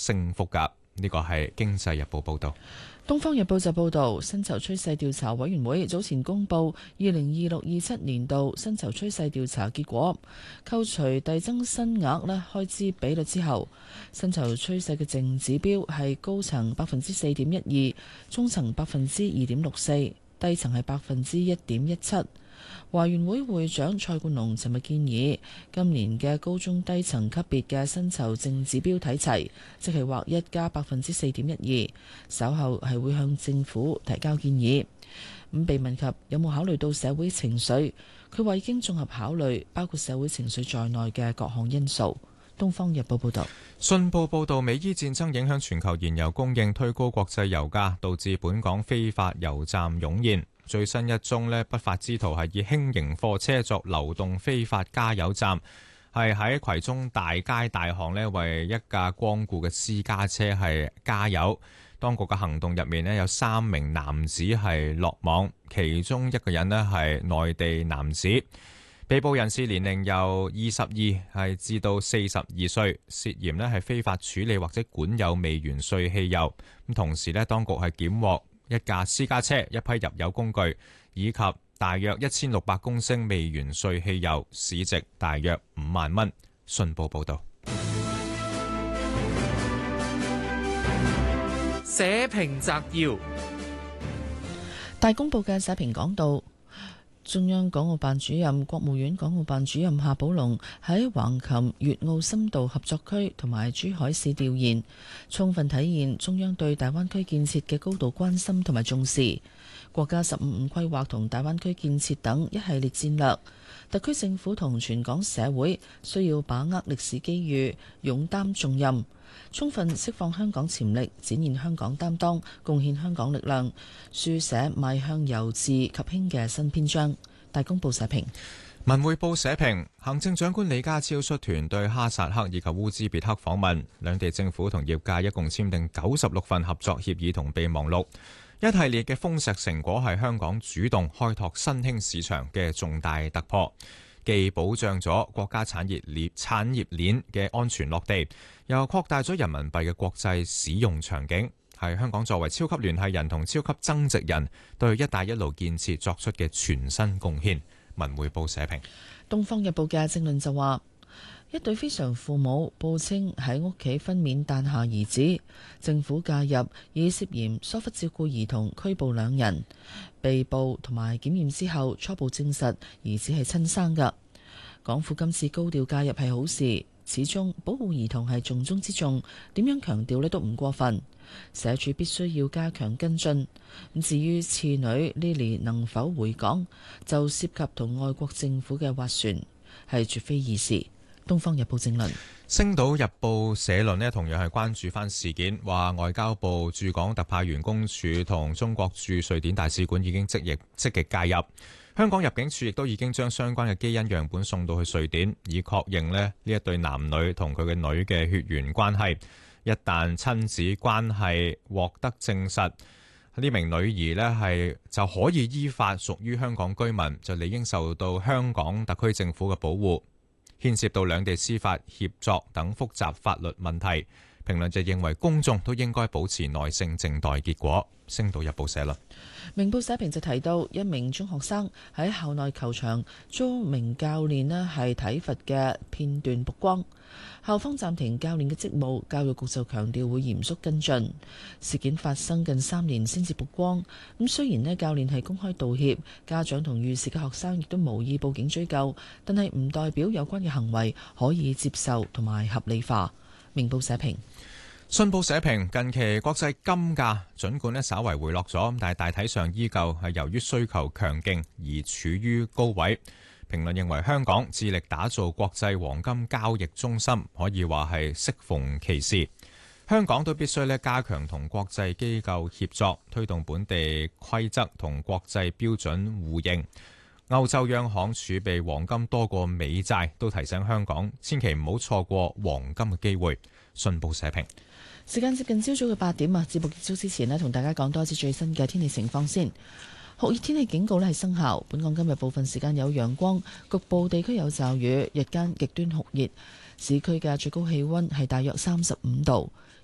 升幅㗎。呢個係《經濟日報》報導。 《東方日報》就報導，薪酬趨勢調查委員會早前公布2026-27年度薪酬趨勢調查結果，扣除遞增薪額開支比率之後，薪酬趨勢嘅淨指標係高層4.12%，中層2.64%，低層係1.17%。華員會會長蔡冠龍尋日建議，今年嘅高中低層級別嘅薪酬淨指標睇齊，即係劃一加4.12%。稍後係會向政府提交建議。被問及有冇考慮到社會情緒，佢話已經綜合考慮包括社會情緒在內嘅各項因素。《東方日報》報道。 信報報導，美伊戰爭影響全球燃油供應，推高國際油價，導致本港非法油站湧現。最新一宗不法之徒係以輕型貨車作流動非法加油站，係喺葵涌大街大巷為一架光顧嘅私家車係加油。當局嘅行動入面有3名男子係落網，其中一個人係內地男子。被捕人士年齡由22至到42歲，涉嫌係非法處理或者管有微鉛稅汽油。同時當局係檢獲一架私家車、一批入油工具，以及大約1600公升微鉛稅汽油，市值大約5萬蚊。信報報導。 社評摘要。 大公報嘅社評講到，中央港澳辦主任、國務院港澳辦主任夏寶龍喺橫琴粵澳深度合作區同埋珠海市調研，充分體現中央對大灣區建設嘅高度關心同埋重視。國家15五規劃同大灣區建設等一系列戰略，特區政府同全港社會需要把握歷史機遇，勇擔重任，充分釋放香港潛力，展現香港擔當，貢獻香港力量，書寫邁向由治及興嘅新篇章。大公報社評。 文匯報社評，行政長官李家超率團對哈薩克以及烏茲別克訪問，兩地政府同業界一共簽訂96份合作協議同備忘錄，一系列嘅豐碩成果係香港主動開拓新興市場嘅重大突破，既保障咗國家產業鏈嘅安全落地，又擴大咗人民幣嘅國際使用場景，係香港作為超級聯繫人同超級增值人對一帶一路建設作出嘅全新貢獻。文匯報社評。《 東方日報》嘅政論就話，一對非常父母報稱喺屋企分娩誕下兒子，政府介入以涉嫌疏忽照顧兒童拘捕2人，被捕同埋檢驗之後初步證實兒子係親生㗎。港府今次高調介入係好事，始終保護兒童係重中之重，點樣強調都唔過分。社署必須要加強跟進。至於次女 Lily 能否回港，就涉及同外國政府嘅斡旋，係絕非易事。《東方日報》正論。《 星島日報》社論同樣係關注翻事件，話外交部駐港特派員公署同中國駐瑞典大使館已經積極介入。香港入境處亦都已經將相關嘅基因樣本送到去瑞典，以確認呢一對男女同佢嘅女嘅血緣關係。一旦親子關係獲得證實，呢名女兒呢就可以依法屬於香港居民，就理應受到香港特區政府嘅保護。牽涉到兩地司法協作等複雜法律問題，評論就認為公眾都應該保持耐性，靜待結果。星島日報社論。 明報社評就提到，一名中學生喺校內球場遭名教練係體罰嘅片段曝光，校方暫停教練嘅職務，教育局就強調會嚴肅跟進。事件發生近3年先至曝光，咁雖然教練係公開道歉，家長同遇事嘅學生亦都無意報警追究，但係唔代表有關嘅行為可以接受同埋合理化。明報社評。 信報社評，近期國際金價儘管稍為回落咗，但係大體上依舊係由於需求強勁而處於高位。評論認為香港致力打造國際黃金交易中心，可以話係適逢其時。香港都必須加強同國際機構協作，推動本地規則同國際標準互認。歐洲央行儲備黃金多過美債，都提醒香港千祈唔好錯過黃金嘅機會。信報社評。 時間接近朝早嘅8點啊，節目結束之前同大家講多一次最新嘅天氣情況先。酷熱天氣警告係生效，本港今日部分時間有陽光，局部地區有驟雨，日間極端酷熱，市區嘅最高氣溫係大約35度，